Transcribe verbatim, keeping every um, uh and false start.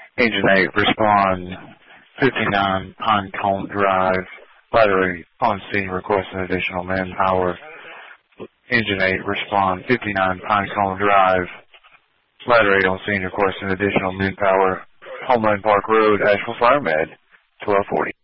Engine eight, respond fifty-nine Pinecone Drive. Battery on scene requesting additional manpower. Engine eight, respond fifty-nine Pinecone Drive. Battery on scene requesting additional manpower. Homeland Park Road, Asheville Fire Med, twelve forty.